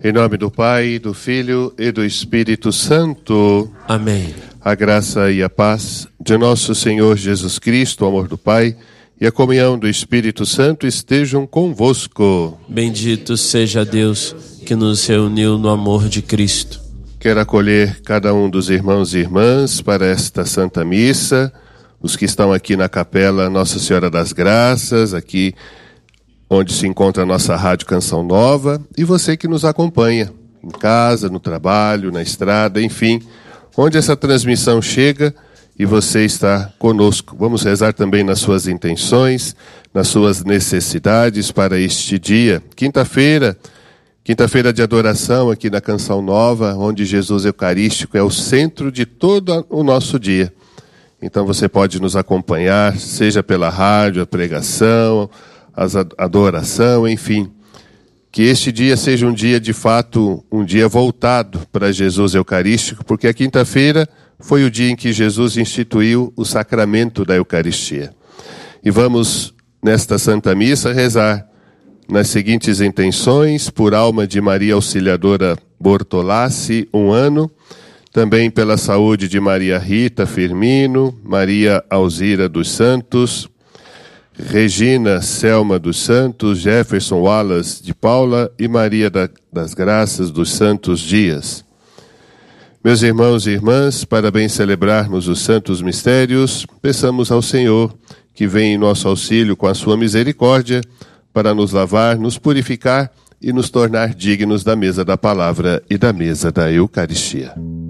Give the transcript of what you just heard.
Em nome do Pai, do Filho e do Espírito Santo. Amém. A graça e a paz de nosso Senhor Jesus Cristo, o amor do Pai e a comunhão do Espírito Santo estejam convosco. Bendito seja Deus que nos reuniu no amor de Cristo. Quero acolher cada um dos irmãos e irmãs para esta Santa Missa, os que estão aqui na Capela Nossa Senhora das Graças, aqui onde se encontra a nossa Rádio Canção Nova, e você que nos acompanha em casa, no trabalho, na estrada, enfim, onde essa transmissão chega e você está conosco. Vamos rezar também nas suas intenções, nas suas necessidades para este dia. Quinta-feira de adoração aqui na Canção Nova, onde Jesus Eucarístico é o centro de todo o nosso dia. Então você pode nos acompanhar, seja pela rádio, a pregação, a adoração, enfim. Que este dia seja um dia, de fato, um dia voltado para Jesus Eucarístico, porque a quinta-feira foi o dia em que Jesus instituiu o sacramento da Eucaristia. E vamos, nesta Santa Missa, rezar nas seguintes intenções: por alma de Maria Auxiliadora Bortolassi, 1 ano, também pela saúde de Maria Rita Firmino, Maria Alzira dos Santos, Regina Selma dos Santos, Jefferson Wallace de Paula e Maria das Graças dos Santos Dias. Meus irmãos e irmãs, para bem celebrarmos os santos mistérios, peçamos ao Senhor que venha em nosso auxílio com a sua misericórdia para nos lavar, nos purificar e nos tornar dignos da mesa da palavra e da mesa da Eucaristia.